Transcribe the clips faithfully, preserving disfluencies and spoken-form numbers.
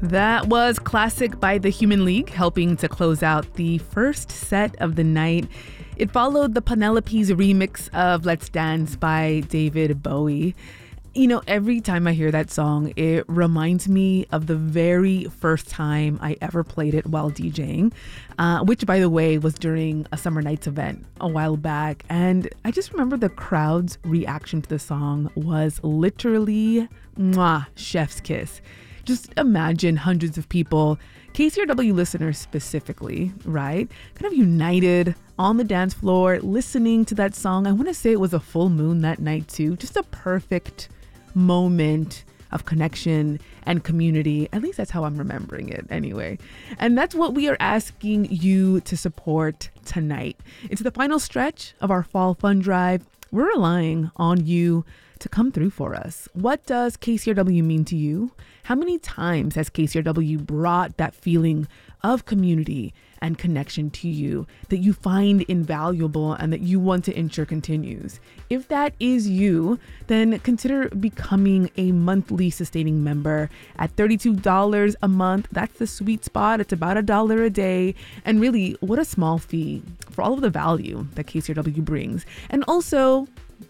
That was Classic by the Human League, helping to close out the first set of the night. It followed the Penelope's remix of Let's Dance by David Bowie. You know, every time I hear that song, it reminds me of the very first time I ever played it while DJing, uh, which, by the way, was during a Summer Nights event a while back. And I just remember the crowd's reaction to the song was literally, mwah, chef's kiss. Just imagine hundreds of people, K C R W listeners specifically, right? Kind of united on the dance floor, listening to that song. I want to say it was a full moon that night too. Just a perfect moment of connection and community. At least that's how I'm remembering it anyway. And that's what we are asking you to support tonight. It's the final stretch of our fall fund drive. We're relying on you to come through for us. What does K C R W mean to you? How many times has K C R W brought that feeling of community and connection to you that you find invaluable and that you want to ensure continues? If that is you, then consider becoming a monthly sustaining member at thirty-two dollars a month. That's the sweet spot. It's about a dollar a day. And really, what a small fee for all of the value that K C R W brings. And also,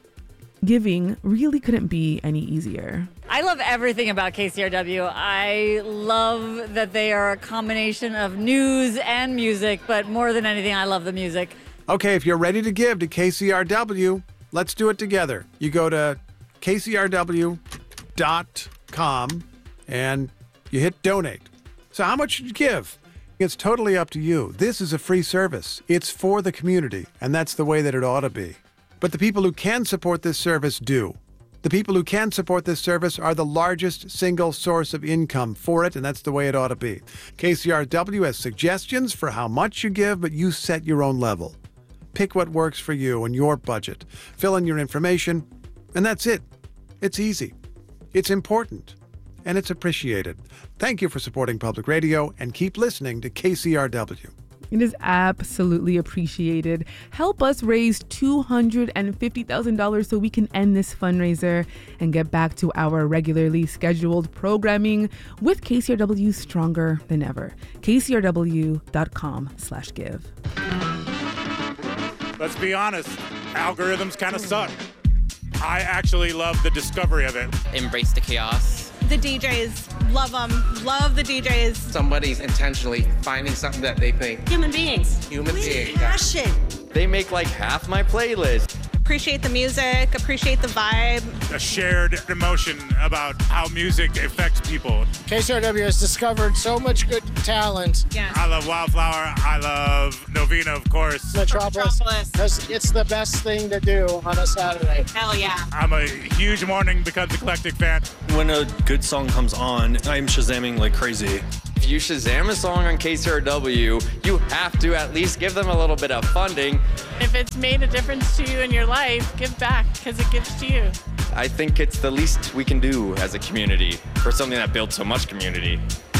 giving really couldn't be any easier. I love everything about K C R W. I love that they are a combination of news and music, but more than anything, I love the music. Okay, if you're ready to give to K C R W, let's do it together. You go to K C R W dot com and you hit donate. So how much should you give? It's totally up to you. This is a free service. It's for the community, and that's the way that it ought to be. But the people who can support this service do. The people who can support this service are the largest single source of income for it, and that's the way it ought to be. K C R W has suggestions for how much you give, but you set your own level. Pick what works for you and your budget. Fill in your information, and that's it. It's easy. It's important. And it's appreciated. Thank you for supporting public radio, and keep listening to K C R W. It is absolutely appreciated. Help us raise two hundred fifty thousand dollars so we can end this fundraiser and get back to our regularly scheduled programming with K C R W stronger than ever. K C R W dot com slash give. Let's be honest, algorithms kind of suck. I actually love the discovery of it. Embrace the chaos. The D Js, love them, love the D Js. Somebody's intentionally finding something that they think. Human beings. Human With beings. passion. They make like half my playlist. Appreciate the music, appreciate the vibe. A shared emotion about how music affects people. K C R W has discovered so much good talent. Yeah. I love Wildflower. I love Novena, of course. Metropolis. Metropolis. Because it's the best thing to do on a Saturday. Hell yeah. I'm a huge Morning Becomes Eclectic fan. When a good song comes on, I'm Shazamming like crazy. If you Shazam a song on K C R W, you have to at least give them a little bit of funding. If it's made a difference to you in your life, give back because it gives to you. I think it's the least we can do as a community for something that builds so much community.